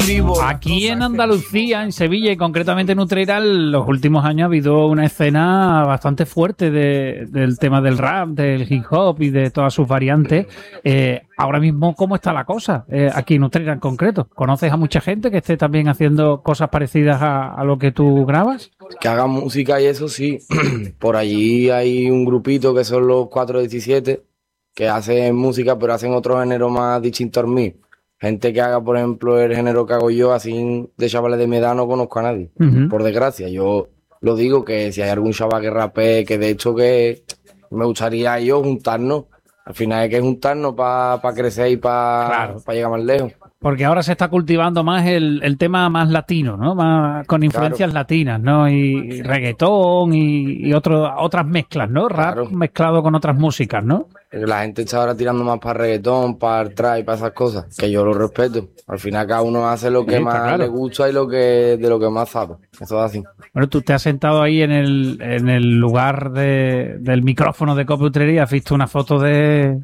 Aquí en Andalucía, en Sevilla y concretamente en Utrera, en los últimos años ha habido una escena bastante fuerte del tema del rap, del hip hop y de todas sus variantes. Ahora mismo, ¿cómo está la cosa aquí en Utrera en concreto? ¿Conoces a mucha gente que esté también haciendo cosas parecidas a lo que tú grabas? Que hagan música y eso sí. Por allí hay un grupito que son los 417 que hacen música pero hacen otro género más distinto al mío. Gente que haga, por ejemplo, el género que hago yo, así de chavales de mi edad no conozco a nadie. Por desgracia, yo lo digo que si hay algún chaval que rapee, que de hecho que me gustaría yo juntarnos. Al final hay que juntarnos para crecer y para llegar más lejos. Porque ahora se está cultivando más el tema más latino, ¿no? Más con influencias latinas, ¿no? Y reggaetón y otras mezclas, ¿no? Rap mezclado con otras músicas, ¿no? La gente está ahora tirando más para reggaetón, para el trap y para esas cosas, que yo lo respeto. Al final cada uno hace lo que más le gusta y de lo que más sabe. Eso es así. Bueno, tú te has sentado ahí en el lugar del micrófono de Cope Utrería, has visto una foto de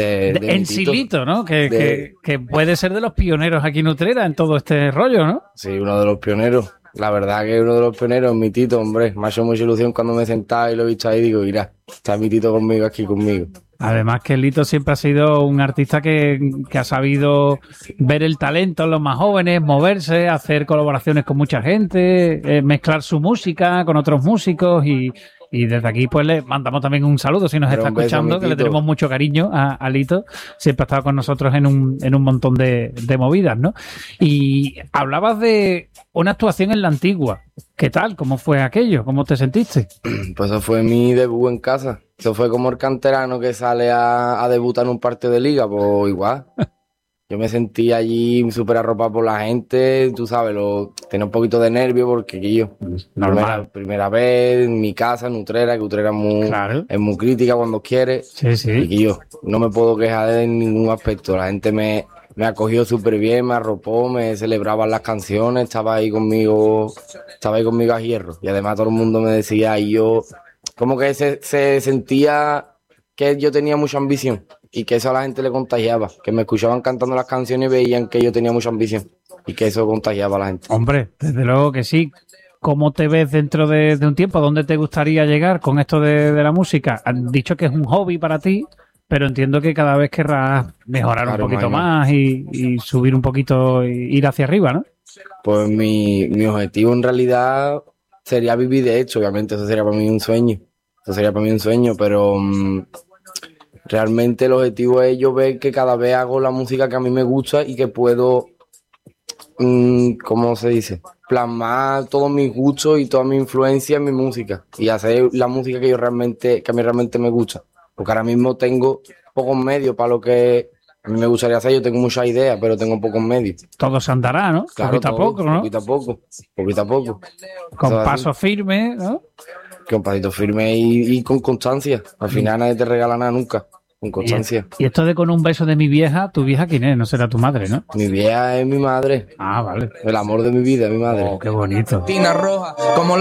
Ensilito, ¿no? Que puede ser de los pioneros aquí en Utrera en todo este rollo, ¿no? Sí, uno de los pioneros. La verdad que uno de los pioneros es mi Tito, hombre. Me ha hecho mucha ilusión cuando me he sentado y lo he visto ahí y digo, mira, está mi Tito conmigo aquí conmigo. Además que Lito siempre ha sido un artista que ha sabido ver el talento en los más jóvenes, moverse, hacer colaboraciones con mucha gente, mezclar su música con otros músicos y desde aquí pues le mandamos también un saludo si nos está escuchando, que le tenemos mucho cariño a Lito. Siempre ha estado con nosotros en un montón de movidas, ¿no? Y hablabas de una actuación en La Antigua. ¿Qué tal? ¿Cómo fue aquello? ¿Cómo te sentiste? Pues eso fue mi debut en casa. Eso fue como el canterano que sale a debutar en un partido de liga, pues igual. Yo me sentí allí súper arropado por la gente, tú sabes, tenía un poquito de nervio porque yo, primera vez en mi casa, en Utrera, que Utrera es muy crítica cuando quiere. Sí, sí. Y que yo no me puedo quejar de ningún aspecto. La gente me acogió súper bien, me arropó, me celebraban las canciones, estaba ahí conmigo a hierro. Y además todo el mundo me decía, y yo, como que se sentía que yo tenía mucha ambición. Y que eso a la gente le contagiaba, que me escuchaban cantando las canciones y veían que yo tenía mucha ambición y que eso contagiaba a la gente. Hombre, desde luego que sí. ¿Cómo te ves dentro de un tiempo? ¿Dónde te gustaría llegar con esto de la música? Han dicho que es un hobby para ti, pero entiendo que cada vez querrás mejorar un poquito más y subir un poquito, ir hacia arriba, ¿no? Pues mi objetivo en realidad sería vivir de hecho, obviamente eso sería para mí un sueño. Pero realmente el objetivo es yo ver que cada vez hago la música que a mí me gusta y que puedo, ¿cómo se dice? Plasmar todos mis gustos y toda mi influencia en mi música y hacer la música que a mí realmente me gusta. Porque ahora mismo tengo pocos medios para lo que a mí me gustaría hacer. Yo tengo muchas ideas, pero tengo pocos medios. Todo se andará, ¿no? Claro, poquito a poco, ¿no? Poquito a poco. Con paso firme, ¿no? Con pasito firme y con constancia. Al final nadie te regala nada nunca. Con constancia. Y esto de con un beso de mi vieja, ¿tu vieja quién es? No será tu madre, ¿no? Mi vieja es mi madre. Ah, vale. El amor de mi vida, mi madre. Oh, qué bonito. Tina roja, como